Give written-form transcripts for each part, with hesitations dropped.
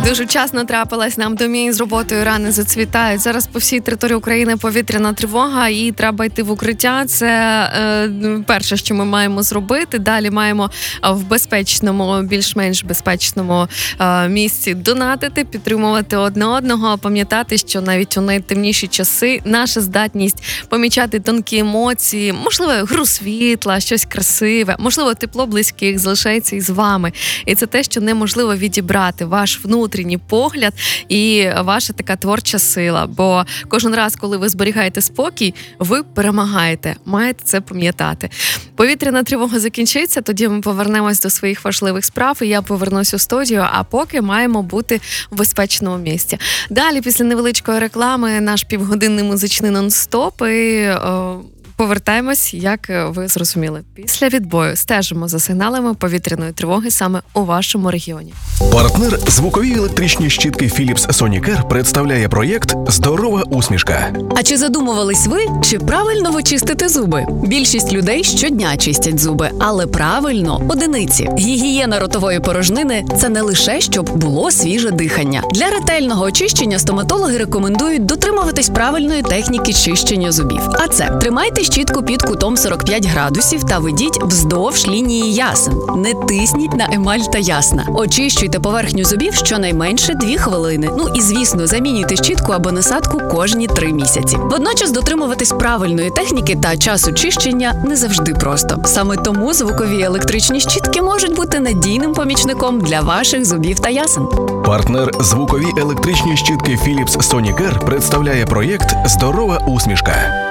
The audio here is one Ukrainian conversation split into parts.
Дуже вчасно трапилась нам домі з роботою, рани зацвітають. Зараз по всій території України повітряна тривога і треба йти в укриття. Це перше, що ми маємо зробити. Далі маємо в безпечному, більш-менш безпечному місці донатити, підтримувати одне одного, пам'ятати, що навіть у найтемніші часи наша здатність помічати тонкі емоції, можливо, гру світла, щось красиве, можливо, тепло близьких залишається із вами. І це те, що неможливо відібрати, ваш внутрішній погляд і ваша така творча сила. Бо кожен раз, коли ви зберігаєте спокій, ви перемагаєте. Маєте це пам'ятати. Повітряна тривога закінчиться, тоді ми повернемось до своїх важливих справ, і я повернусь у студію, а поки маємо бути в безпечному місці. Далі, після невеличкої реклами, наш півгодинний музичний нон-стоп, і повертаємось, як ви зрозуміли. Після відбою стежимо за сигналами повітряної тривоги саме у вашому регіоні. Партнер звукові електричні щітки Philips Sonicare представляє проєкт «Здорова усмішка». А чи задумувались ви, чи правильно ви чистите зуби? Більшість людей щодня чистять зуби, але правильно – одиниці. Гігієна ротової порожнини – це не лише, щоб було свіже дихання. Для ретельного очищення стоматологи рекомендують дотримуватись правильної техніки чищення зубів. А це – тримайте щітку під кутом 45 градусів та ведіть вздовж лінії ясен. Не тисніть на емаль та ясна. Очищуйте поверхню зубів щонайменше 2 хвилини. Ну і, звісно, замінюйте щітку або насадку кожні 3 місяці. Водночас дотримуватись правильної техніки та часу чищення не завжди просто. Саме тому звукові електричні щітки можуть бути надійним помічником для ваших зубів та ясен. Партнер звукові електричні щітки Philips Sonicare представляє проєкт «Здорова усмішка».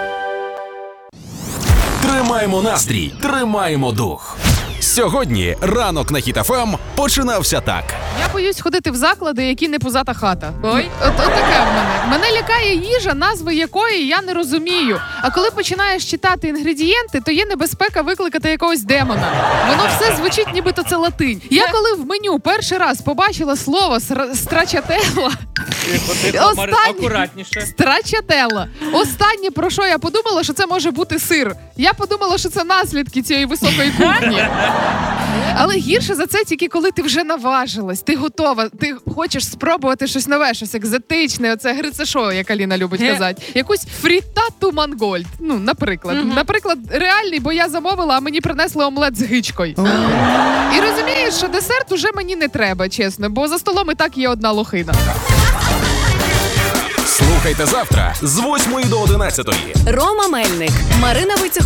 Тримаємо настрій, тримаємо дух. Сьогодні ранок на Хіт ФМ починався так. Я боюсь ходити в заклади, які не пузата хата. Ой, от таке в мене. Мене лякає їжа, назви якої я не розумію. А коли починаєш читати інгредієнти, то є небезпека викликати якогось демона. Воно все звучить, нібито це латинь. Я коли в меню перший раз побачила слово «страчателла», «страчателла», останнє, про що я подумала, що це може бути сир. Я подумала, що це наслідки цієї високої кухні. Але гірше за це тільки коли ти вже наважилась, ти готова, ти хочеш спробувати щось нове, щось екзотичне, оце грицешо, як Аліна любить казати. Якусь фрітату мангольд, ну, наприклад. Наприклад, реальний, бо я замовила, а мені принесли омлет з гичкою. І розумієш, що десерт уже мені не треба, чесно, бо за столом і так є одна лохина. Слухайте завтра з 8 до 11. Рома Мельник, Марина Вицюк.